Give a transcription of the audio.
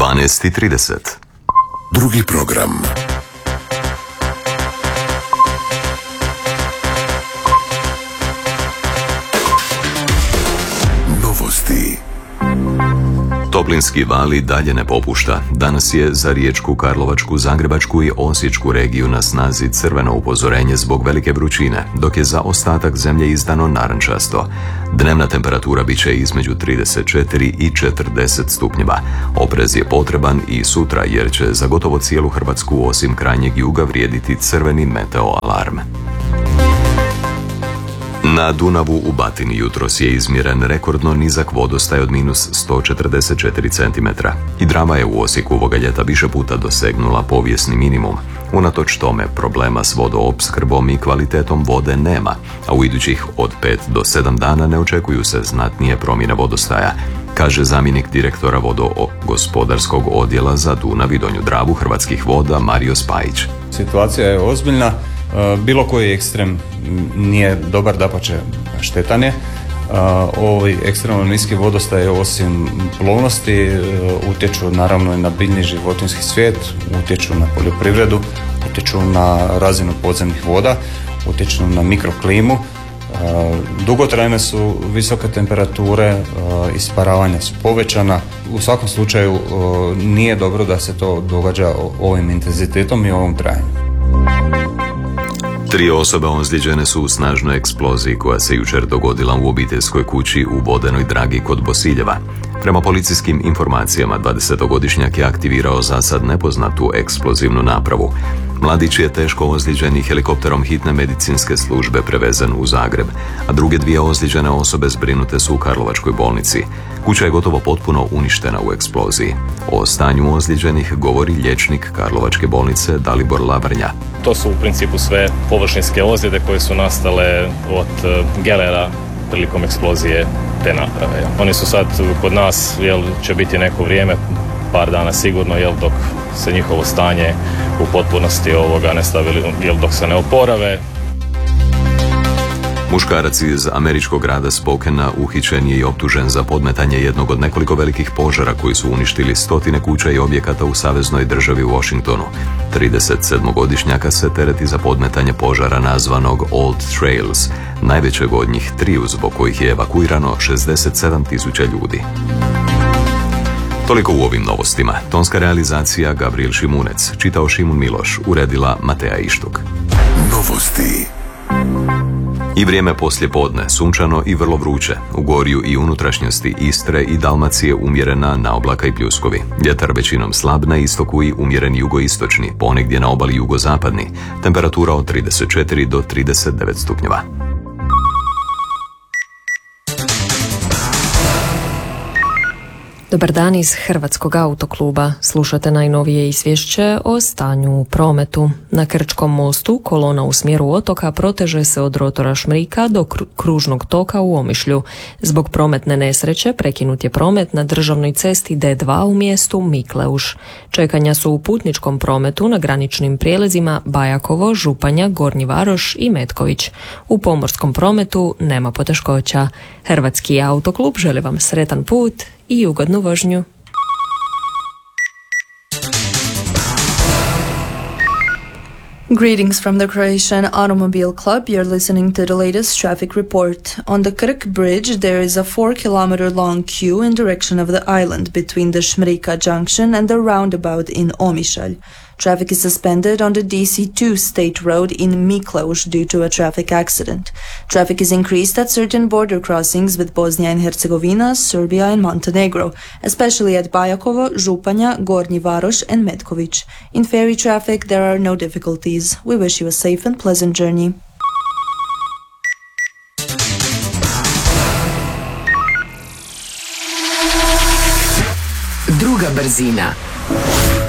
12:30. Drugi program. Novosti. Toplinski val i dalje ne popušta. Danas je za Riječku, Karlovačku, Zagrebačku i Osječku regiju na snazi crveno upozorenje zbog velike vrućine, dok je za ostatak zemlje izdano narančasto. Dnevna temperatura bit će između 34 i 40 stupnjeva. Oprez je potreban i sutra jer će za gotovo cijelu Hrvatsku osim krajnjeg juga vrijediti crveni meteo alarm. Na Dunavu u Batini jutros je izmjeren rekordno nizak vodostaj od minus 144 cm. I Drava je u Osijeku ovoga ljeta više puta dosegnula povijesni minimum. Unatoč tome problema s vodoopskrbom i kvalitetom vode nema, a u idućih od 5 do 7 dana ne očekuju se znatnije promjene vodostaja, kaže zamjenik direktora vodogospodarskog odjela za Dunav i Donju Dravu Hrvatskih voda Mario Spajić. Situacija je ozbiljna. Bilo koji ekstrem nije dobar, dapače štetan je. Ovi ekstremno niski vodostaj osim plovnosti utječu naravno i na biljni životinjski svijet, utječu na poljoprivredu, utječu na razinu podzemnih voda, utječu na mikroklimu. Dugotrajne su visoke temperature, isparavanja su povećana. U svakom slučaju nije dobro da se to događa ovim intenzitetom i ovom trajanju. 3 osobe ozlijeđene su u snažnoj eksploziji koja se jučer dogodila u obiteljskoj kući u Vodenoj Dragi kod Bosiljeva. Prema policijskim informacijama, 20-godišnjak je aktivirao zasad nepoznatu eksplozivnu napravu. Mladić je teško ozlijeđen i helikopterom hitne medicinske službe prevezen u Zagreb, a druge 2 ozlijeđene osobe zbrinute su u Karlovačkoj bolnici. Kuća je gotovo potpuno uništena u eksploziji. O stanju ozlijeđenih govori liječnik Karlovačke bolnice Dalibor Lavrnja. To su u principu sve površinske ozljede koje su nastale od gelera prilikom eksplozije te naprave. Oni su sad kod nas, će biti neko vrijeme, par dana sigurno, dok se njihovo stanje u potpunosti ne stavi, dok se ne oporave. Muškarac iz američkog grada Spokana uhićen je i optužen za podmetanje jednog od nekoliko velikih požara koji su uništili stotine kuća i objekata u saveznoj državi Washingtonu. 37-godišnjaka se tereti za podmetanje požara nazvanog Old Trails, najvećeg od njih 3 zbog kojih je evakuirano 67.000 ljudi. Toliko u ovim novostima. Tonska realizacija Gabriel Šimunec, čitao Šimun Miloš, uredila Mateja Ištuk. Novosti. I vrijeme poslije podne, sunčano i vrlo vruće. U gorju i unutrašnjosti Istre i Dalmacije umjerena naoblaka i pljuskovi. Vjetar većinom slab na istoku i umjeren jugoistočni, ponegdje na obali jugozapadni. Temperatura od 34 do 39 stupnjeva. Dobar dan iz Hrvatskog autokluba. Slušate najnovije izvješće o stanju u prometu. Na Krčkom mostu kolona u smjeru otoka proteže se od rotora Šmrika do kružnog toka u Omišlju. Zbog prometne nesreće prekinut je promet na državnoj cesti D2 u mjestu Mikleuš. Čekanja su u putničkom prometu na graničnim prijelazima Bajakovo, Županja, Gornji Varoš i Metković. U pomorskom prometu nema poteškoća. Hrvatski autoklub želi vam sretan put i ugodnu vožnju. Greetings from the Croatian Automobile Club. You're listening to the latest traffic report. On the Krk Bridge, there is a 4-kilometer long queue in direction of the island between the Šmrika junction and the roundabout in Omišalj. Traffic is suspended on the DC2 state road in Mikleuš due to a traffic accident. Traffic is increased at certain border crossings with Bosnia and Herzegovina, Serbia and Montenegro, especially at Bajakovo, Županja, Gornji Varoš and Metković. In ferry traffic, there are no difficulties. We wish you a safe and pleasant journey. Druga brzina.